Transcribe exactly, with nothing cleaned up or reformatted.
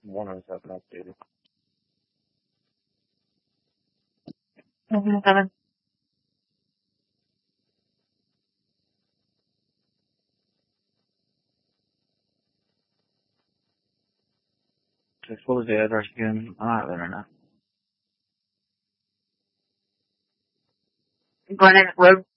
One of us haven't updated. Mm-hmm, seven. Just what was the address again? I'm not there now. Glenn Road.